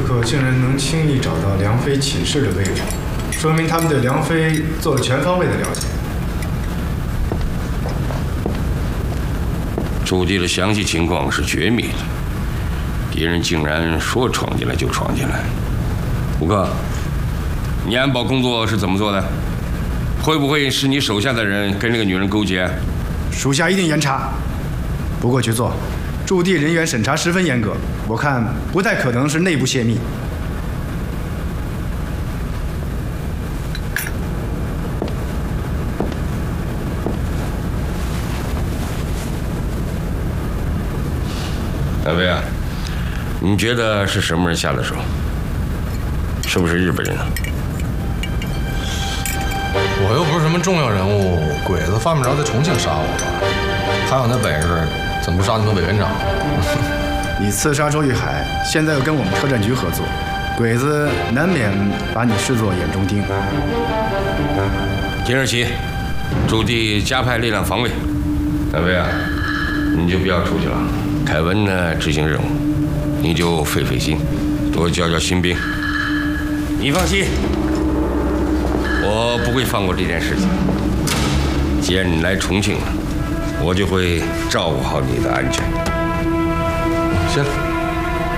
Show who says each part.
Speaker 1: 客竟然能轻易找到梁飞寝室的位置，说明他们对梁飞做了全方位的了解。
Speaker 2: 驻地的详细情况是绝密的，敌人竟然说闯进来就闯进来。吴克，你安保工作是怎么做的？会不会是你手下的人跟这个女人勾结？
Speaker 1: 属下一定严查。不过局座，驻地人员审查十分严格，我看不太可能是内部泄密。
Speaker 2: 大飞啊，你觉得是什么人下的手？是不是日本人啊？
Speaker 3: 我又不是什么重要人物，鬼子犯不着在重庆杀我吧？他有那本事，怎么不杀你们委员长？
Speaker 1: 你刺杀周玉海，现在又跟我们特战局合作，鬼子难免把你视作眼中钉。
Speaker 2: 今日起，驻地加派力量防卫。大飞啊，你就不要出去了。凯文呢，执行任务，你就费费心，多教教新兵。你放心，我不会放过这件事情。既然你来重庆了，我就会照顾好你的安全。
Speaker 3: 行。